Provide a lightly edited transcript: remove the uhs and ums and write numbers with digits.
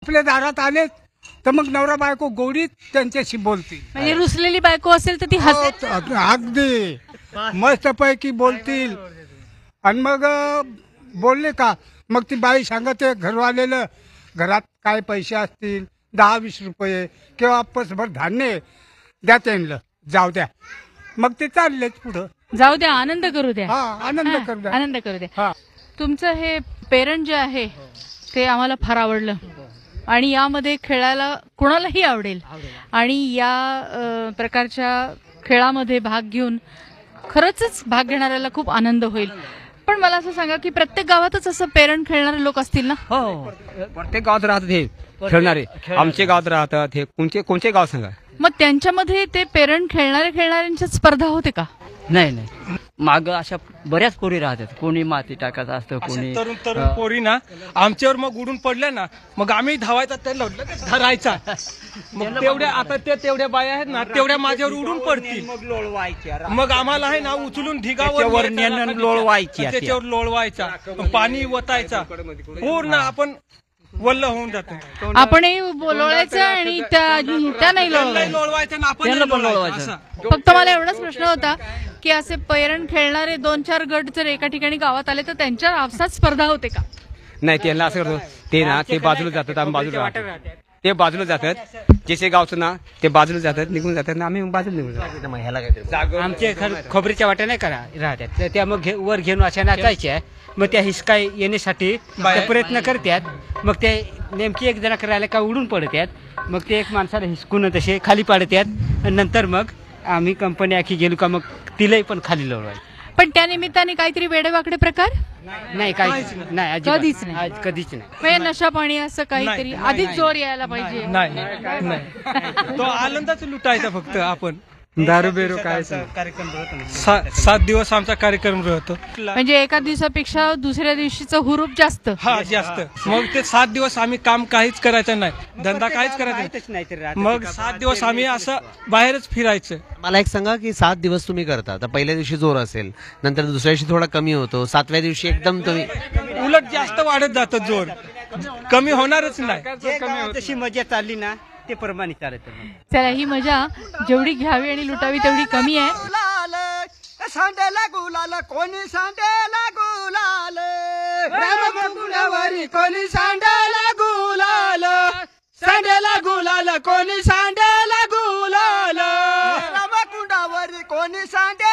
आपल्या दारात आले तर मग नवरा बायको गोडीत त्यांच्याशी बोलतील. म्हणजे रुसलेली बायको असेल तर ती हसेल. अगदी मस्तपैकी बोलतील. आणि मग बोलले का मग ती बाई सांगते घरवालेलं घरात काय पैसे असतील 10-20 रुपये किंवा पसभर धान्य द्या त्यांना, जाऊ द्या. मग ते चाललेच पुढं. जाऊ द्या, आनंद करू द्या. आनंद करू द्या. आनंद करू द्या. तुमचं हे पेरण जे आहे ते आम्हाला फार आवडलं आणि यामध्ये खेळायला कुणालाही आवडेल आणि या प्रकारच्या खेळामध्ये भाग घेऊन खरंच भाग घेणाऱ्याला खूप आनंद होईल. पण मला असं सांगा की प्रत्येक गावातच असं पेरण खेळणारे लोक असतील ना? हो, प्रत्येक गावात राहतात हे खेळणारे. आमच्या गावात राहतात हे. कोणते गाव सांगा? मग त्यांच्यामध्ये ते पेरण खेळणाऱ्यांच्या स्पर्धा होते का? नाही नाही, माग अशा बऱ्याच पोरी राहतात. कोणी माती टाकत असतं, कोणी तरुण पोरी ना आमच्यावर मग उडून पडल्या ना, मग आम्ही धावायचा त्यांना धरायचा. मग तेवढ्या आता तेवढ्या बाया आहेत ना तेवढ्या माझ्यावर उडून पडतील. मग आम्हाला आहे ना उचलून ढिगावर लोळवायची, त्याच्यावर लोळवायचा, पाणी वतायचा, पूर्ण आपण वल्ल होऊन जातो. आपणही लोळायचं आणि त्या नाही लोळवायचं ना आपण लोळवायचं. फक्त मला एवढाच प्रश्न होता की असे पेरण खेळणारे 2-4 गट जर एका ठिकाणी गावात आले तर त्यांच्या आपसात स्पर्धा होते का? नाही, त्यांना असं करतो ते ना, ते बाजूला जातात, आम्ही बाजूला राहतो. ते बाजूला जातात, जसे गावचं ना ते बाजूला जातात, निघून जातात ना, आम्ही बाजूला निघून जातो. आमचे खोबरीच्या वाट्या नाही करा राहतात त्या, मग वर घेऊन अशा नाचायच्या. मग त्या हिसकाय येण्यासाठी प्रयत्न करतात. मग ते नेमकी एक जण करायला का उडून पडतात. मग ते एक माणसाला हिसकून तसे खाली पाडतात. नंतर मग आम्ही कंपनी आखी गेलो का मग तिलाही पण खाली लोळवायचं. पण त्या निमित्ताने काहीतरी वेडेवाकडे प्रकार नाही, काहीच नाही, कधीच नाही. कधीच नाही. म्हणजे नशा पाणी असं काहीतरी आधीच जोर यायला पाहिजे. नाही, तो आनंदाच लुटायचा फक्त आपण. दारू बेरू काय 7 दिवस आमचा कार्यक्रम राहतो. म्हणजे एका दिवसापेक्षा दुसऱ्या दिवशीचं हुरूप जास्त. जास्त. मग ते 7 दिवस आम्ही काम काहीच करायचं नाही, धंदा काहीच करायचा नाही. मग 7 दिवस आम्ही असं बाहेरच फिरायचं. मला एक सांगा की 7 दिवस तुम्ही करता, तर पहिल्या दिवशी जोर असेल, नंतर दुसऱ्या दिवशी थोडा कमी होतो, 7व्या दिवशी एकदम तुम्ही उलट जास्त वाढत जातं जोर, कमी होणारच नाही. जशी मजा चालली ना ते प्रमाणे चालत. चला, ही मजा जेवढी घ्यावी आणि लुटावी तेवढी कमी आहे. सांडेला गुलाल कोणी सांडेला गुलाल, रामकुंडावरी कोणी सांडेला गुलाल, सांडेला गुलाल कोणी सांडेला गुलाल, रामकुंडावरी कोणी सांडे